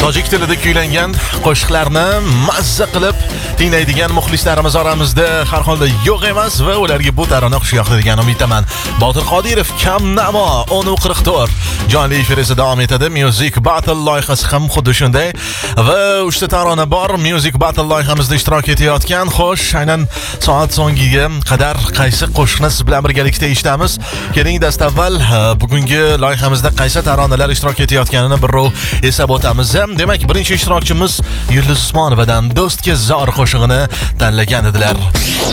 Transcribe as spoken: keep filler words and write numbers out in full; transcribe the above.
tojik tilida kuylangan qo'shiqlarni mazza qilib tinglaydigan muxlislarimiz oramizda har holda yo'q emas va ularga bu tarona xush yoqdi degan umiddaman. Botir Qodirov Kam Namo o'n qirq to'rt jonli efirda davom etadi. Music Battle loyihasi ham xuddi shunday va uchta tarona bor Music Battle loyihamizda ishtirok etayotgan. Xo'sh, aynan soat so'ngiga qadar qaysi qo'shiqni siz bilan birgalikda eshitamiz? Keling, dastavval bugungi loyihamizda qaysi taronalar ishtirok etayotganini birrov esab o'tamiz. Demak, birinchi ishtirokchimiz Yulduz Usmonovadan Do'stga zor qo'shig'ini tanlagan edilar.